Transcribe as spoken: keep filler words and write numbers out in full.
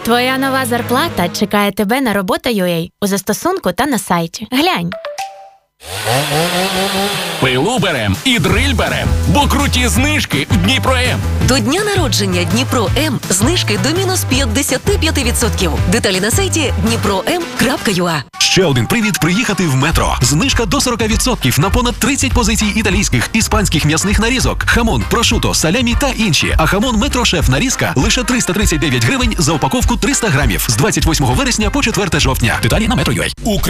Твоя нова зарплата чекає тебе на робота точка ю а у застосунку та на сайті. Глянь. Пилу берем і дриль берем, бо круті знижки в Дніпро-М. До дня народження Дніпро-М знижки до мінус п'ятдесят п'ять відсотків. Деталі на сайті дніпро ем крапка ю а. Ще один привід приїхати в Метро. Знижка до сорок відсотків на понад тридцять позицій італійських, іспанських м'ясних нарізок, хамон, прошуто, салямі та інші. А хамон Метро Шеф нарізка лише триста тридцять дев'ять гривень за упаковку триста грамів з двадцять восьмого вересня по четверте жовтня. Деталі на метро крапка ю а.